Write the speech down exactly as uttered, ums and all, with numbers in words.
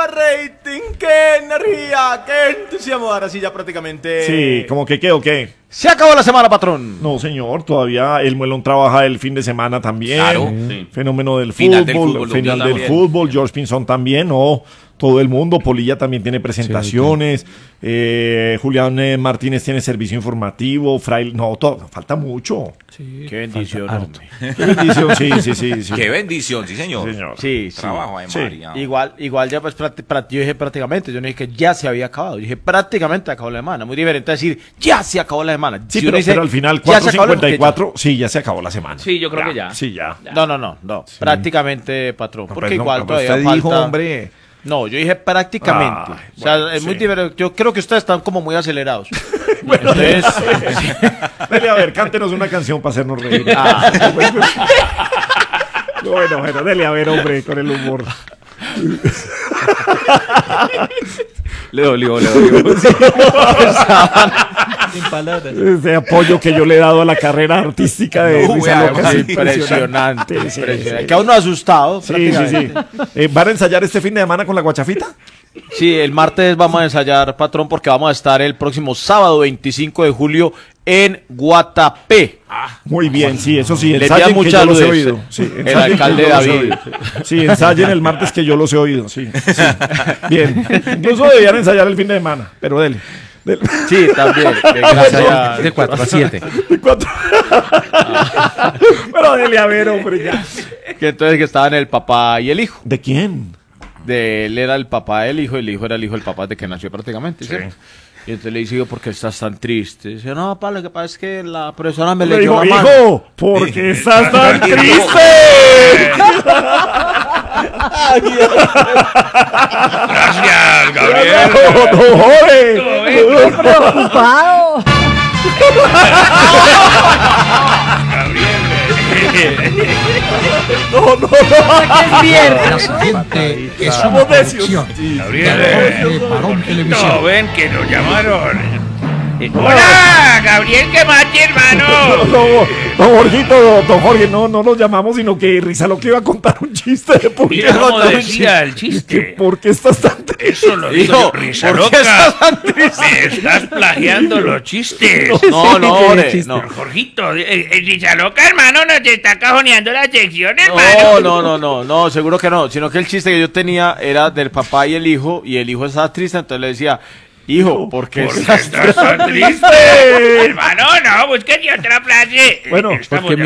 rating, qué energía, qué entusiasmo. Ahora sí, ya prácticamente. Sí, como que qué o qué. Se acabó la semana, patrón. No, señor, todavía el Muelón trabaja el fin de semana también. Claro, sí. Fenómeno del Final fútbol, del fútbol, final yo del también. fútbol, George Pinzón también, no. Todo el mundo, Polilla también tiene presentaciones, eh, Julián eh, Martínez tiene servicio informativo, Fraile, no, todo, falta mucho. Sí, qué bendición, hombre. Qué bendición, sí, sí, sí, sí. Qué bendición, sí, señor. Sí, señor. Sí, sí. Trabajo de Sí. María. Igual, igual ya pues practi- pra- yo dije prácticamente, yo no dije que ya se había acabado, yo dije prácticamente acabó la semana, muy diferente a decir ya se acabó la semana. Sí, Si pero, uno dice, pero al final, "Ya cuatro se acabó la-", cincuenta y cuatro, sí, ya se acabó la semana. Sí, yo creo que ya. Sí, ya. No, no, no, no, prácticamente, patrón, No, porque pues no, igual no, todavía usted falta. dijo, hombre. No, yo dije prácticamente. Ay, o sea, bueno, es muy sí. diferente. Yo creo que ustedes están como muy acelerados. Bueno, Entonces, dele, a ver, cántenos una canción para hacernos reír. ah, Bueno, bueno, dele a ver, hombre, con el humor. Le dolió, le dolió. Sin palabras. Ese apoyo que yo le he dado a la carrera artística de No, Risa vea, Loca es impresionante, Sí, sí, impresionante. sí. Que a uno asustado. Sí, sí, sí. Eh, ¿Van a ensayar este fin de semana con la guachafita? Sí, el martes vamos a ensayar, patrón, porque vamos a estar el próximo sábado veinticinco de julio en Guatapé. Muy bien, sí, eso sí, Le ensayen envían que yo muchas los he luces. oído. Sí, El ensayen que alcalde yo los he David. oído. Sí, ensayen el martes que yo los he oído, sí. sí. Bien, incluso debían ensayar el fin de semana, pero dele. dele. Sí, también. que gracias a- De cuatro a siete. De cuatro. Pero dele a ver, hombre, ya. que entonces que estaban el papá y el hijo. ¿De quién? De él era el papá del hijo, el hijo era el hijo del papá de que nació prácticamente, Sí. ¿cierto? Y entonces le dice yo, ¿por qué estás tan triste? Dice, no, papá, lo que pasa es que la profesora me Le leyó dijo, la mano. hijo, ¿por qué estás tan triste? Gracias, Gabriel. No, no, joder. Preocupado. No, no, Es viernes. La siguiente es una Somos necios. producción Sí. de Parón Televisión. No, ven que nos llamaron. Eh, ¡Hola! ¡Gabriel, qué más, hermano! No, no, don Jorgito, don, don Jorge, no, no nos llamamos, sino que Risa lo que iba a contar un chiste de por qué Mira cómo contar un decía el Que chiste. ¿Por qué estás tan triste? Eso lo digo Hijo, yo, risa ¿por qué loca. estás tan triste? Me estás plagiando los chistes. No, no, hombre, no. Jorgito, eh, eh, risa loca, hermano, nos está cajoneando la sección, No, hermano. no, no, no, no, seguro que no. Sino que el chiste que yo tenía era del papá y el hijo, y el hijo estaba triste, entonces le decía, hijo, ¿por qué ¿Por qué estás estás tan triste? Hermano, no, búsquete otra frase. Bueno, Estamos porque